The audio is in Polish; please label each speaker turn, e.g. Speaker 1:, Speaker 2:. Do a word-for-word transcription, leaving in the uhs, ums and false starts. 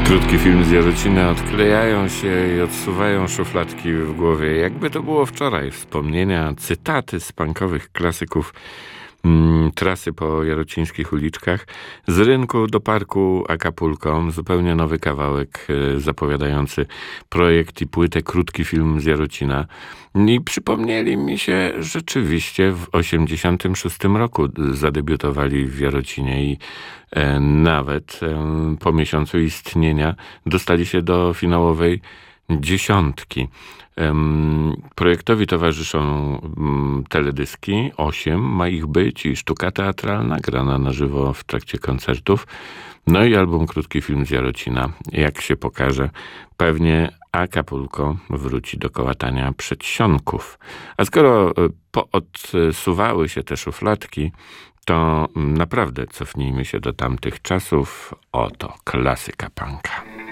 Speaker 1: Krótki film z Jarocina, odklejają się i odsuwają szufladki w głowie. Jakby to było wczoraj. Wspomnienia, cytaty z punkowych klasyków, mm, trasy po jarocińskich uliczkach. Z rynku do parku Acapulco. Zupełnie nowy kawałek y, zapowiadający projekt i płytę Krótki film z Jarocina. I przypomnieli mi się rzeczywiście w osiemdziesiątym szóstym roku zadebiutowali w Jarocinie i e, nawet e, po miesiącu istnienia dostali się do finałowej dziesiątki. Em, projektowi towarzyszą mm, teledyski, osiem ma ich być, i sztuka teatralna grana na żywo w trakcie koncertów. No i album Krótki film z Jarocina. Jak się pokaże, pewnie Acapulco wróci do kołatania przedsionków. A skoro poodsuwały się te szufladki, to naprawdę cofnijmy się do tamtych czasów. Oto klasyka punka.